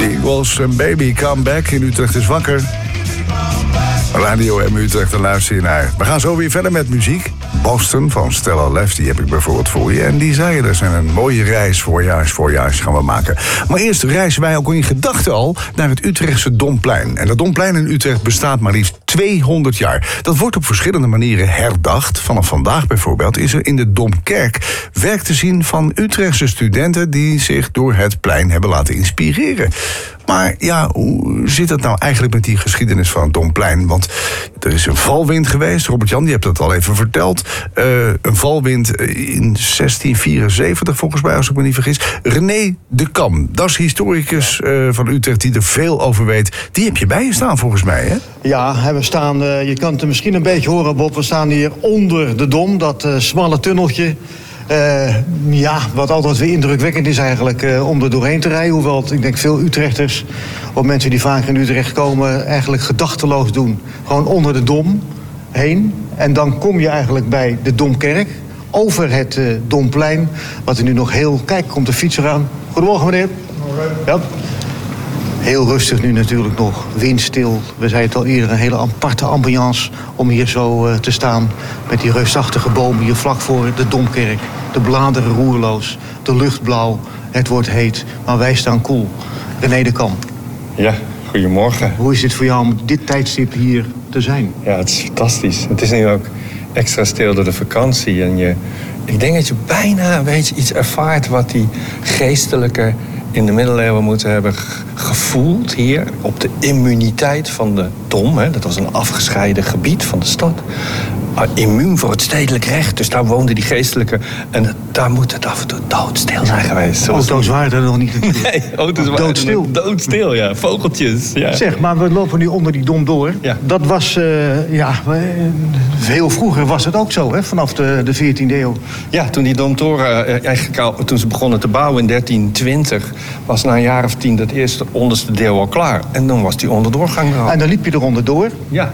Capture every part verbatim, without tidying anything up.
Eagles en Baby Come Back in Utrecht is wakker. Radio M Utrecht, en luister je naar. We gaan zo weer verder met muziek. Boston van Stella Left, die heb ik bijvoorbeeld voor je. En die zei er zijn een mooie reis, voorjaars, voorjaars gaan we maken. Maar eerst reizen wij ook in gedachten al naar het Utrechtse Domplein. En dat Domplein in Utrecht bestaat maar liefst tweehonderd jaar. Dat wordt op verschillende manieren herdacht. Vanaf vandaag bijvoorbeeld is er in de Domkerk werk te zien van Utrechtse studenten die zich door het plein hebben laten inspireren. Maar ja, hoe zit het nou eigenlijk met die geschiedenis van het Domplein? Want er is een valwind geweest. Robert-Jan, die hebt dat al even verteld. Uh, een valwind in zestien vierenzeventig, volgens mij, als ik me niet vergis. René de Kam, dat is historicus uh, van Utrecht die er veel over weet. Die heb je bij je staan, volgens mij, hè? Ja, we staan, uh, je kan het misschien een beetje horen, Bob. We staan hier onder de Dom, dat uh, smalle tunneltje. Uh, ja, wat altijd weer indrukwekkend is eigenlijk uh, om er doorheen te rijden. Hoewel het, ik denk veel Utrechters, of mensen die vaak in Utrecht komen, eigenlijk gedachteloos doen. Gewoon onder de Dom heen. En dan kom je eigenlijk bij de Domkerk, over het uh, Domplein. Wat er nu nog heel... Kijk, komt de fietser aan. Goedemorgen, meneer. Ja. Heel rustig nu natuurlijk nog, windstil. We zeiden het al eerder, een hele aparte ambiance om hier zo uh, te staan. Met die reusachtige bomen hier vlak voor de Domkerk. De bladeren roerloos, de lucht blauw, het wordt heet. Maar wij staan koel. René de Kam. Ja, goedemorgen. Hoe is het voor jou om dit tijdstip hier te zijn? Ja, het is fantastisch. Het is nu ook extra stil door de vakantie. En je, ik denk dat je bijna een beetje iets ervaart wat die geestelijke in de middeleeuwen moeten hebben gevoeld hier op de immuniteit van de Dom. Hè. Dat was een afgescheiden gebied van de stad. Immuun voor het stedelijk recht. Dus daar woonden die geestelijke. En daar moet het af en toe doodstil zijn geweest. Auto's waren er nog niet. Nee, auto's waren doodstil. Doodstil, ja. Vogeltjes. Ja. Zeg, maar we lopen nu onder die Dom door. Ja. Dat was, uh, ja, heel vroeger was het ook zo, hè? Vanaf de, de veertiende eeuw. Ja, toen die Domtoren, uh, eigenlijk al, toen ze begonnen te bouwen in dertien twintig... was na een jaar of tien dat eerste onderste deel al klaar. En dan was die onderdoorgang er al. En dan liep je er onderdoor. Ja.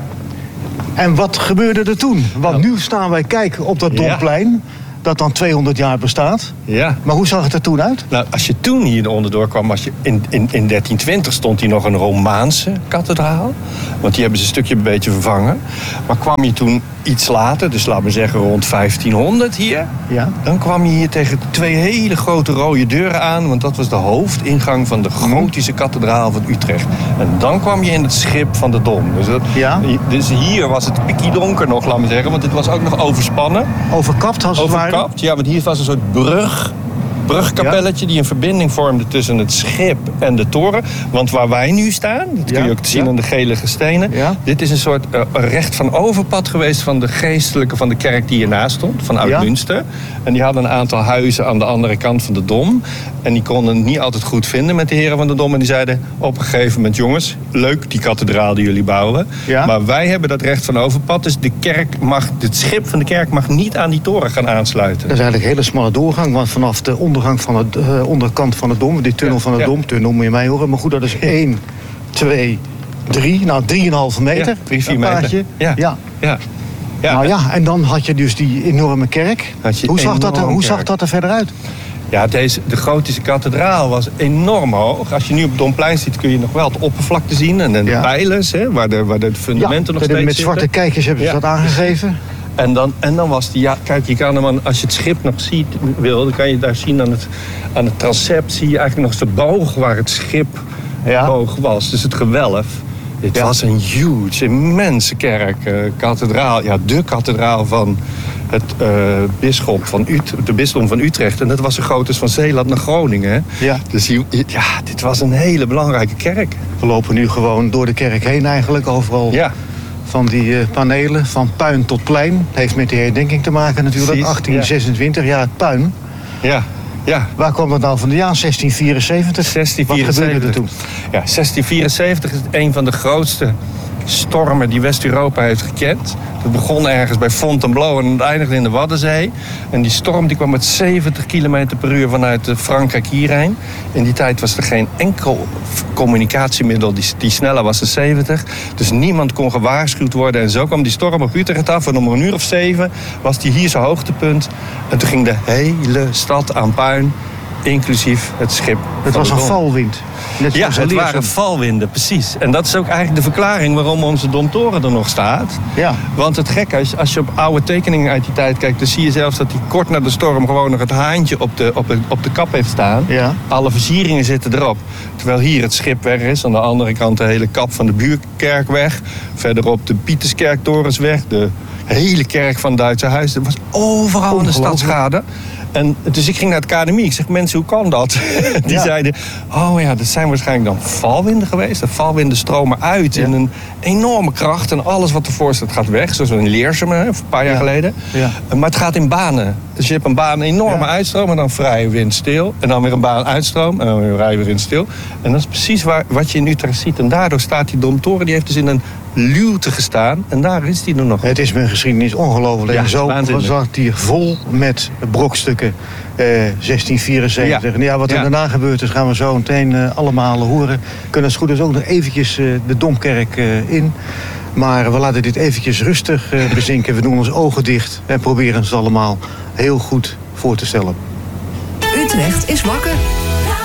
En wat gebeurde er toen? Want nou, nu staan wij kijken op dat Domplein, ja, dat dan tweehonderd jaar bestaat. Ja. Maar hoe zag het er toen uit? Nou, als je toen hier onderdoor kwam, als je in, in, in dertien twintig stond hier nog een Romaanse kathedraal. Want die hebben ze een stukje een beetje vervangen. Maar kwam je toen iets later, dus laten we zeggen rond vijftienhonderd hier. Ja. Dan kwam je hier tegen twee hele grote rode deuren aan. Want dat was de hoofdingang van de gotische kathedraal van Utrecht. En dan kwam je in het schip van de Dom. Dus, dat, ja. dus hier was het pikkie donker nog, laten we zeggen. Want het was ook nog overspannen. Overkapt als het ware? Overkapt, ja, want hier was een soort brug. brugkapelletje, ja, die een verbinding vormde tussen het schip en de toren. Want waar wij nu staan, dat kun je, ja, ook zien, ja, aan de gelige stenen. Ja. Dit is een soort uh, recht van overpad geweest van de geestelijke van de kerk die hiernaast stond, van Oud-Münster. Ja. En die hadden een aantal huizen aan de andere kant van de Dom. En die konden het niet altijd goed vinden met de heren van de Dom. En die zeiden op een gegeven moment, jongens, leuk die kathedraal die jullie bouwen. Ja. Maar wij hebben dat recht van overpad. Dus de kerk mag, het schip van de kerk mag niet aan die toren gaan aansluiten. Dat is eigenlijk een hele smalle doorgang, want vanaf de ondergang van de uh, onderkant van de Dom, die tunnel, ja, van de, ja, Dom, tunnel moet je mij horen. Maar goed, dat is één, twee, drie, nou drieënhalve meter. Ja, drie, vier meter. Ja. Ja. Ja. Ja. Nou ja, en dan had je dus die enorme kerk. Hoe zag dat er, hoe zag dat er verder uit? Ja, deze, de gotische kathedraal was enorm hoog. Als je nu op het Domplein ziet, kun je nog wel het oppervlakte zien. En de, ja, pijlers, hè, waar, de, waar de fundamenten, ja, nog steeds met zwarte zitten. kijkers hebben ze, ja, dat aangegeven. En dan, en dan was die, ja, kijk, je kan hem, als je het schip nog ziet, wil, dan kan je daar zien aan het, aan het transept, zie je eigenlijk nog eens de boog waar het schip, ja, boog was. Dus het gewelf. Dit, ja, was een huge, immense kerk, uh, kathedraal, ja, de kathedraal van het uh, bisschop van Ut- de bisdom van Utrecht. En dat was zo groot als van Zeeland naar Groningen. Hè? Ja. Dus die, ja, dit was een hele belangrijke kerk. We lopen nu gewoon door de kerk heen eigenlijk, overal. Ja. Van die uh, panelen, van puin tot plein. Heeft met de herdenking te maken natuurlijk. Precies, achttien zesentwintig, ja, het puin. Ja. Ja. Waar kwam dat nou vandaan? zestien vierenzeventig? zestien vierenzeventig. Wat gebeurde er toen? Ja, zestien vierenzeventig is een van de grootste stormen die West-Europa heeft gekend. Het begon ergens bij Fontainebleau en het eindigde in de Waddenzee. En die storm die kwam met zeventig kilometer per uur vanuit Frankrijk hierheen. In die tijd was er geen enkel communicatiemiddel die, die sneller was dan zeventig. Dus niemand kon gewaarschuwd worden. En zo kwam die storm op Utrecht af. En om een uur of zeven was die hier zijn hoogtepunt. En toen ging de hele stad aan puin, inclusief het schip. Het was een valwind. Net Ja, zoals het waren valwinden, precies. En dat is ook eigenlijk de verklaring waarom onze Domtoren er nog staat. Ja. Want het gekke is, als je op oude tekeningen uit die tijd kijkt, dan zie je zelfs dat hij kort na de storm gewoon nog het haantje op de, op de, op de kap heeft staan. Ja. Alle versieringen zitten erop. Terwijl hier het schip weg is, aan de andere kant de hele kap van de buurkerk weg. Verderop de Pieterskerktorens weg, de hele kerk van het Duitse Huis. Er was overal in de stad schade. En dus ik ging naar het academie. Ik zeg, mensen, hoe kan dat? Die ja. zeiden, oh ja, dat zijn waarschijnlijk dan valwinden geweest. De valwinden stromen uit ja. in een enorme kracht. En alles wat ervoor staat gaat weg. Zoals in Leersum, een paar jaar ja. geleden. Ja. Maar het gaat in banen. Dus je hebt een baan, een enorme ja. uitstroom. En dan vrije wind stil. En dan weer een baan uitstroom. En dan weer vrije wind stil. En dat is precies waar, wat je in Utrecht ziet. En daardoor staat die Domtoren. Die heeft dus in een luwte gestaan. En daar is die er nog. Het is mijn geschiedenis ongelooflijk. Ja, en zo zat hier vol met brokstukken. Eh, zestien vierenzeventig. Ja. En ja, wat er ja. daarna gebeurd is, gaan we zo meteen uh, allemaal horen. Kunnen het goed dus ook nog eventjes uh, de Domkerk uh, in. Maar we laten dit eventjes rustig uh, bezinken. We doen onze ogen dicht en proberen het allemaal heel goed voor te stellen. Utrecht is wakker.